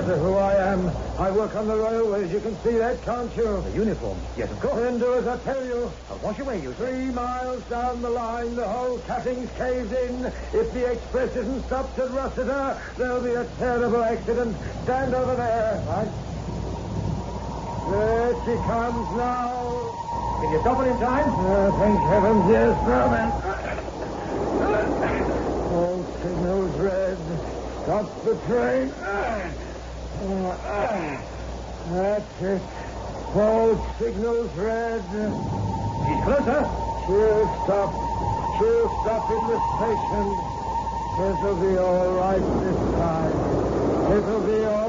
matter who I am. I work on the railways. You can see that, can't you? The uniform. Yes, of course. Then do as I tell you. Wash away, you 3 miles down the line, the whole cutting's caved in. If the express isn't stopped at Rossiter, there'll be a terrible accident. Stand over there. Right. There she comes now. Can you stop it in time? Thank heavens, yes. Now then. All signals red. Stop the train. That's it. All signals red. She's closer. She'll stop. She'll stop in the station. It'll be all right this time. It'll be all